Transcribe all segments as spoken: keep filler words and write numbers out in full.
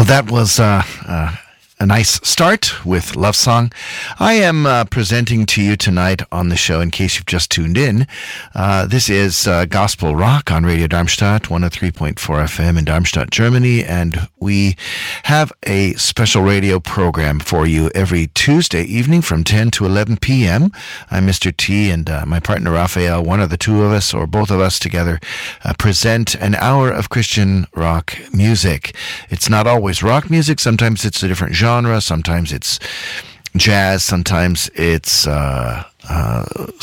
That was uh, uh, a nice start with Love Song. I am uh, presenting to you tonight on the show, in case you've just tuned in. Uh, this is uh, Gospel Rock on Radio Darmstadt, one oh three point four F M in Darmstadt, Germany, and we have a special radio program for you every Tuesday evening from ten to eleven p.m. I'm Mister T, and uh, my partner Raphael, one of the two of us, or both of us together, uh, present an hour of Christian rock music. It's not always rock music. Sometimes it's a different genre. Genre. Sometimes it's jazz. Sometimes it's uh, uh,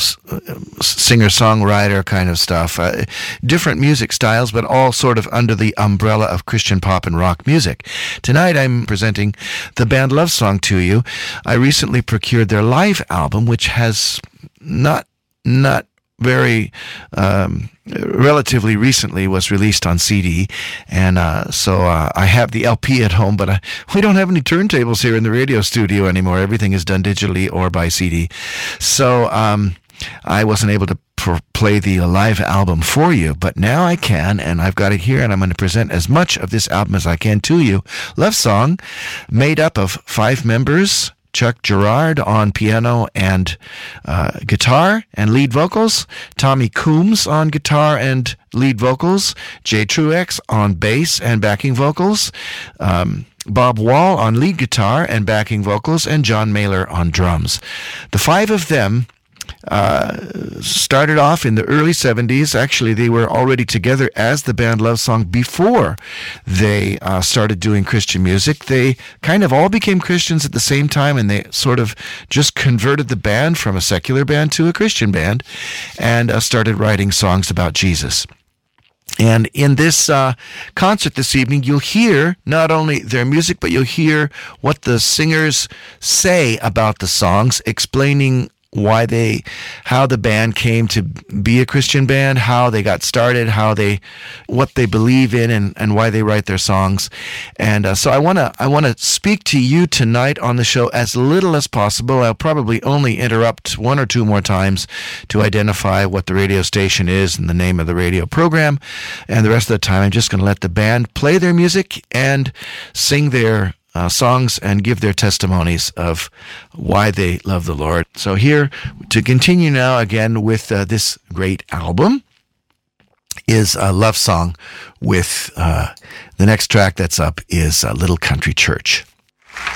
singer-songwriter kind of stuff. Uh, different music styles, but all sort of under the umbrella of Christian pop and rock music. Tonight I'm presenting the band Love Song to you. I recently procured their live album, which has not not very um, relatively recently was released on C D, and uh, so uh, I have the L P at home, but uh, we don't have any turntables here in the radio studio anymore. Everything is done digitally or by C D, so um, I wasn't able to pr- play the live album for you, but now I can, and I've got it here, and I'm going to present as much of this album as I can to you. Love Song, made up of five members: Chuck Girard on piano and uh, guitar and lead vocals, Tommy Coombs on guitar and lead vocals, Jay Truex on bass and backing vocals, um, Bob Wall on lead guitar and backing vocals, and John Mailer on drums. The five of them Uh, started off in the early seventies. Actually, they were already together as the band Love Song before they uh, started doing Christian music. They kind of all became Christians at the same time, and they sort of just converted the band from a secular band to a Christian band, and uh, started writing songs about Jesus. And in this uh, concert this evening, you'll hear not only their music, but you'll hear what the singers say about the songs, explaining why they, how the band came to be a Christian band, how they got started, how they, what they believe in, and, and why they write their songs. And uh, so I want to, I want to speak to you tonight on the show as little as possible. I'll probably only interrupt one or two more times to identify what the radio station is and the name of the radio program. And the rest of the time, I'm just going to let the band play their music and sing their Uh, songs and give their testimonies of why they love the Lord. So here, to continue now again with uh, this great album, is a Love Song with uh, the next track that's up is uh, Little Country Church.